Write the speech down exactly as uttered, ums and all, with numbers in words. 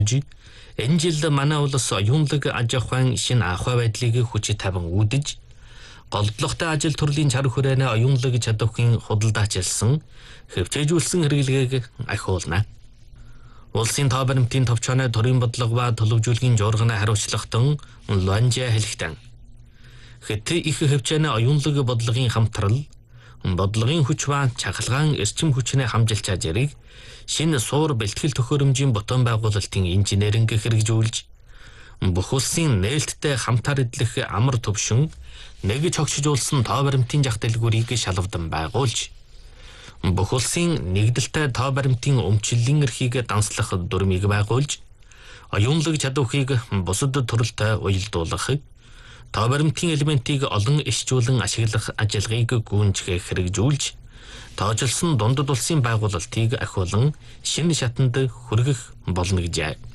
Энэ жил манай улс оюунлаг аж ахуйн шинэ ахуй байдлыг хүчит таван үүдэж, голдлоготой ажил төрлийн чар хүрээний оюунлаг чадварын худалдаачилсан, хөвчээжүүлсэн хэрэглэгийг ахиулна. Улсын тоо баримтын товчооны төрийн бодлого ба төлөвжүүлгийн журганы хариуцлагатан Луанжа хэлэхдээ хэт их хөвчөөний оюунлаг бодлогын хамтрал, бодлогын хүч ба чахалгаан эрчим хүчний хамжилт чадварыг шинэ суур бэлтгэл төхөөрөмжийн ботон байгуулалтын инженеринг хэрэгжүүлж, бүх улсын нээлттэй хамтаар эдлэх амар төвшин нэг чогшижуулсан тоо баримтын зах дэлгүүрийг шалгавдан байгуулж, бүх улсын нэгдэлтэй тоо баримтын өмчлөлийн эрхийг данслах дүрмийг байгуулж, оюунлаг чадварыг бусад төрөлтэй уялдуулах, тоо баримтын элементийг олон ишчүүлэн ашиглах ажиллагааг гүйцэтгэх хэрэгжүүлж, тоожлсон дундад улсын байгуулалтыг ахиулан шинэ шатанд хүргэх болно гэжээ.